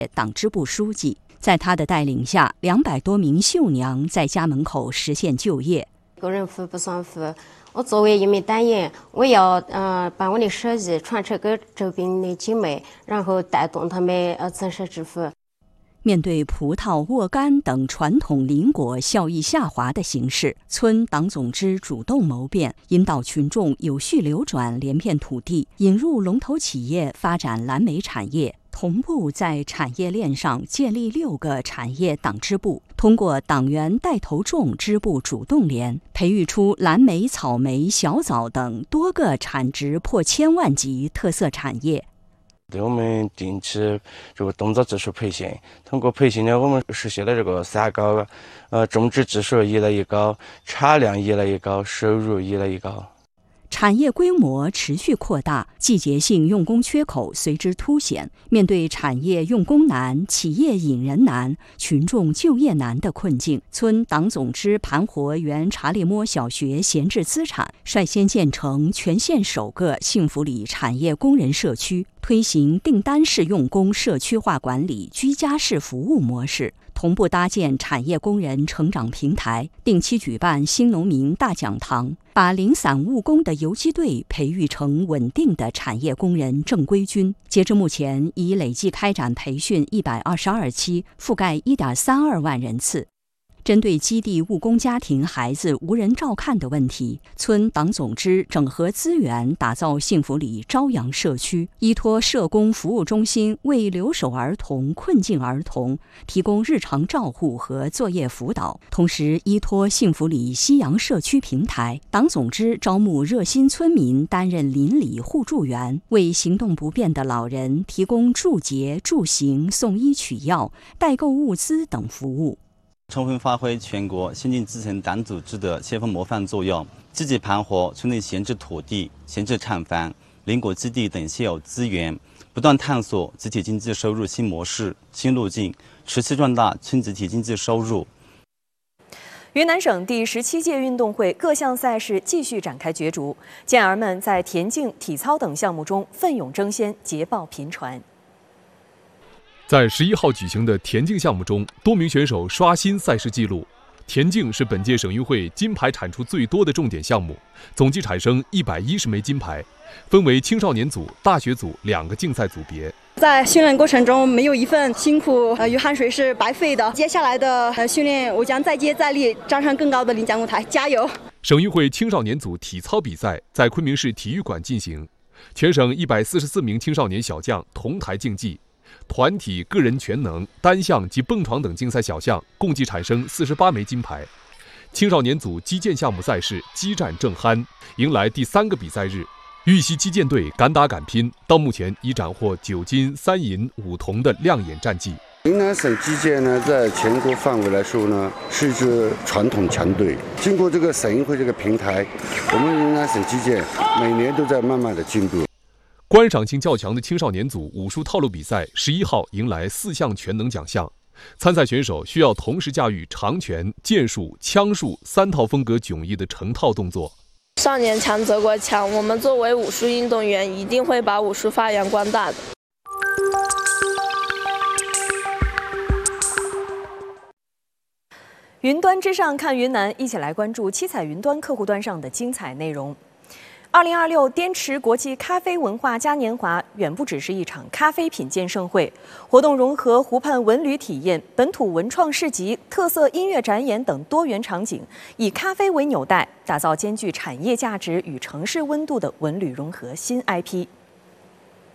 党支部书记。在他的带领下，200多名绣娘在家门口实现就业。 个人服不算服，我作为一名党员，我要把我的手艺传承给周边的姐妹，然后带动她们增收致富。 面对葡萄、沃柑等传统邻果效益下滑的形势，村党总支主动谋变，引导群众有序流转连片土地，引入龙头企业发展蓝莓产业，同步在产业链上建立6个产业党支部，通过党员带头种支部主动连，培育出蓝莓、草莓、小枣等多个产值破1000万级特色产业。 对我们定期这个动作指数培训，通过培训呢，我们实现了这个3高，种植技术一来一高，产量一来一高，收入一来一高。 产业规模持续扩大，季节性用工缺口随之凸显。面对产业用工难、企业引人难、群众就业难的困境，村党总支盘活原查理摸小学闲置资产，率先建成全县首个幸福里产业工人社区，推行订单式用工社区化管理、居家式服务模式。同步搭建产业工人成长平台，定期举办新农民大讲堂，把零散务工的游击队培育成稳定的产业工人正规军。截至目前，已累计开展培训122期，覆盖1.32万人次。针对基地务工家庭孩子无人照看的问题，村党总支整合资源，打造幸福里朝阳社区，依托社工服务中心为留守儿童、困境儿童提供日常照护和作业辅导。同时，依托幸福里西洋社区平台，党总支招募热心村民担任邻里互助员，为行动不便的老人提供助洁、助行、送医取药、代购物资等服务。 充分发挥全国先进基层党组织的先锋模范作用，积极盘活村内闲置土地、闲置厂房、邻果基地等现有资源，不断探索集体经济收入新模式、新路径，持续壮大村集体经济收入。 云南省第17届运动会各项赛事继续展开角逐，健儿们在田径、体操等项目中奋勇争先，捷报频传。 在11号举行的田径项目中，多名选手刷新赛事纪录。田径是本届省运会金牌产出最多的重点项目，总计产生110枚金牌，分为青少年组、大学组2个竞赛组别。 在训练过程中，没有一份辛苦与汗水是白费的。接下来的训练，我将再接再厉，站上更高的领奖舞台，加油！ 省运会青少年组体操比赛在昆明市体育馆进行，全省144名青少年小将同台竞技。团体、个人全能、单项及蹦床等竞赛小项共计产生48枚金牌。青少年组击剑项目赛事激战正酣，迎来第3个比赛日。玉溪击剑队敢打敢拼，到目前已斩获9金、3银、5铜的亮眼战绩。 云南省击剑呢，在全国范围来说呢，是一支传统强队。经过这个省运会这个平台，我们云南省击剑每年都在慢慢的进步。 观赏性较强的青少年组武术套路比赛11号迎来4项全能奖项，参赛选手需要同时驾驭长拳、剑术、枪术3套风格迥异的成套动作。 少年强则国强，我们作为武术运动员，一定会把武术发扬光大的。 云端之上看云南，一起来关注七彩云端客户端上的精彩内容。2026滇池国际咖啡文化嘉年华远不只是一场咖啡品鉴盛会，活动融合湖畔文旅体验、本土文创市集、特色音乐展演等多元场景，以咖啡为纽带，打造兼具产业价值与城市温度的文旅融合新 IP。